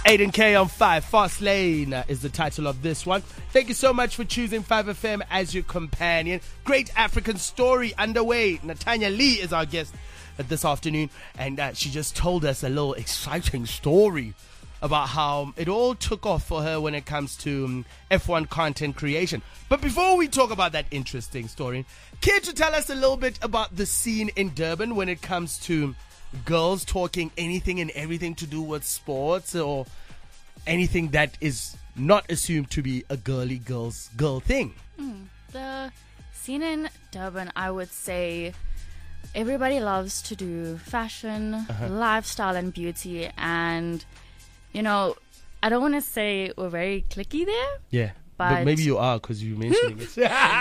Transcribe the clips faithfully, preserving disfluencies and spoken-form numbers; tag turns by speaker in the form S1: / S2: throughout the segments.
S1: Aiden K on five. Fast Lane is the title of this one. Thank you so much for choosing five F M as your companion. Great African story underway. Natanya Lee is our guest this afternoon, and uh, she just told us a little exciting story about how it all took off for her when it comes to um, F one content creation. But before we talk about that interesting story, care to tell us a little bit about the scene in Durban when it comes to girls talking anything and everything to do with sports or anything that is not assumed to be a girly girl's girl thing?
S2: Mm, the scene in Durban, I would say, everybody loves to do fashion, uh-huh. lifestyle and beauty, and you know, I don't want to say we're very cliquey there.
S1: Yeah,
S2: but,
S1: but maybe you are because you're mentioning it.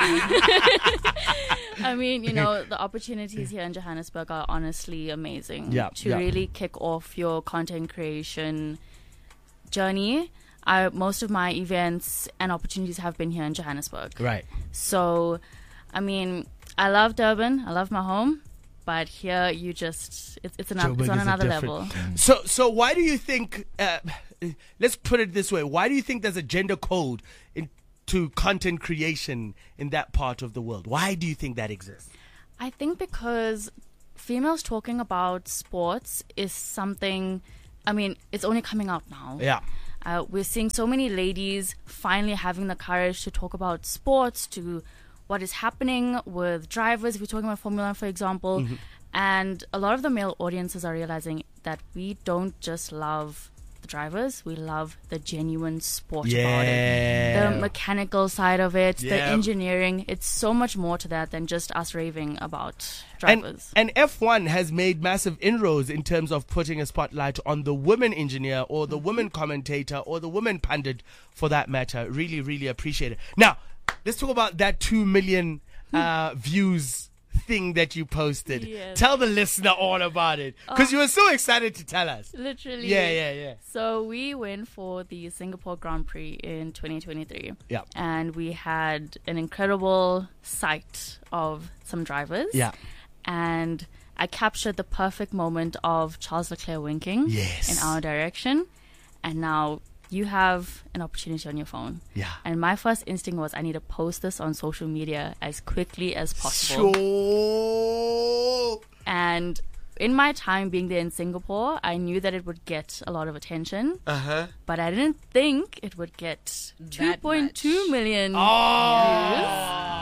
S2: I mean, you know, the opportunities here in Johannesburg are honestly amazing.
S1: Yeah,
S2: to
S1: yeah.
S2: really kick off your content creation journey. I, most of my events and opportunities have been here in Johannesburg.
S1: Right.
S2: So, I mean, I love Durban. I love my home. But here, you just, it's, it's, another, it's on another level.
S1: So, so why do you think, uh, let's put it this way, why do you think there's a gender code into content creation in that part of the world? Why do you think that exists?
S2: I think because females talking about sports is something, I mean, it's only coming out now.
S1: Yeah.
S2: Uh, we're seeing so many ladies finally having the courage to talk about sports, to what is happening with drivers, if you're talking about Formula One, for example. Mm-hmm. And a lot of the male audiences are realizing that we don't just love the drivers, we love the genuine sport
S1: yeah.
S2: about it. The mechanical side of it,
S1: yeah.
S2: the engineering. It's so much more to that than just us raving about drivers.
S1: And, and F one has made massive inroads in terms of putting a spotlight on the woman engineer or the mm-hmm. woman commentator or the woman pundit, for that matter. Really, really appreciate it. Now, let's talk about that two million uh, views thing that you posted.
S2: Yes.
S1: Tell the listener all about it, because oh. you were so excited to tell us.
S2: Literally.
S1: Yeah, yeah, yeah.
S2: So we went for the Singapore Grand Prix in twenty twenty-three.
S1: Yeah.
S2: And we had an incredible sight of some drivers.
S1: Yeah.
S2: And I captured the perfect moment of Charles Leclerc winking
S1: yes.
S2: in our direction. And now you have an opportunity on your phone.
S1: Yeah.
S2: And my first instinct was I need to post this on social media as quickly as possible.
S1: Sure.
S2: And in my time being there in Singapore, I knew that it would get a lot of attention.
S1: Uh-huh.
S2: But I didn't think it would get two point two million
S1: oh.
S2: views.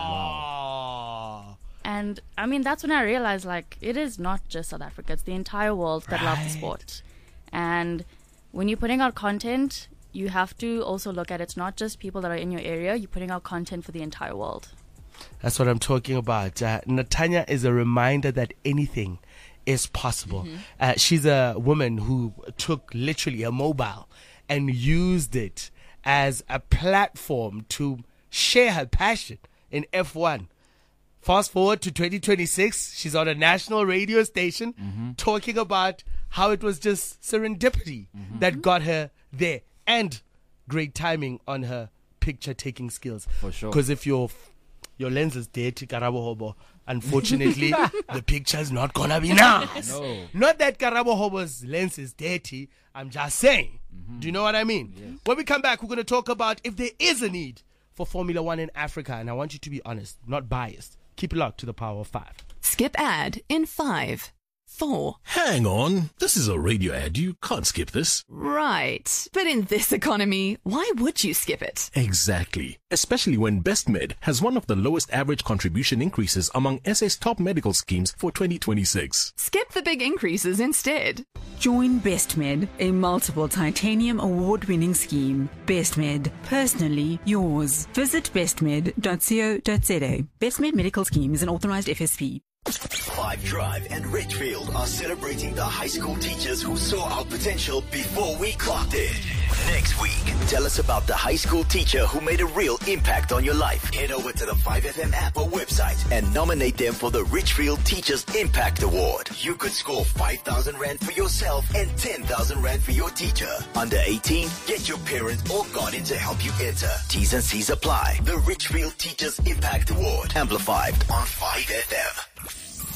S1: Wow.
S2: And I mean, that's when I realized, like, it is not just South Africa. It's the entire world that
S1: right.
S2: loves the sport. And when you're putting out content, you have to also look at it's not just people that are in your area. You're putting out content for the entire world.
S1: That's what I'm talking about. Uh, Natanya is a reminder that anything is possible. Mm-hmm. Uh, she's a woman who took literally a mobile and used it as a platform to share her passion in F one. Fast forward to twenty twenty-six, she's on a national radio station mm-hmm. talking about how it was just serendipity mm-hmm. that got her there, and great timing on her picture-taking skills.
S3: For sure.
S1: Because if your your lens is dirty, Karabo Hobo, unfortunately, the picture's not gonna be nice.
S3: No.
S1: Not that Karabo Hobo's lens is dirty. I'm just saying. Mm-hmm. Do you know what I mean?
S3: Yes.
S1: When we come back, we're going to talk about if there is a need for Formula One in Africa, and I want you to be honest, not biased. Keep it locked to the Power of Five.
S4: Skip ad in five, four.
S5: Hang on. This is a radio ad. You can't skip this.
S4: Right. But in this economy, why would you skip it?
S5: Exactly. Especially when BestMed has one of the lowest average contribution increases among S A's top medical schemes for twenty twenty-six.
S4: Skip the big increases instead.
S6: Join BestMed, a multiple titanium award-winning scheme. BestMed, personally yours. Visit bestmed dot co dot za. BestMed Medical Scheme is an authorized F S P.
S7: Five Drive and Richfield are celebrating the high school teachers who saw our potential before we clocked it. Next week, tell us about the high school teacher who made a real impact on your life. Head over to the five F M app or website and nominate them for the Richfield Teachers Impact Award. You could score five thousand rand for yourself and ten thousand rand for your teacher. Under eighteen, get your parent or guardian to help you enter. T's and C's apply. The Richfield Teachers Impact Award. Amplified on five F M.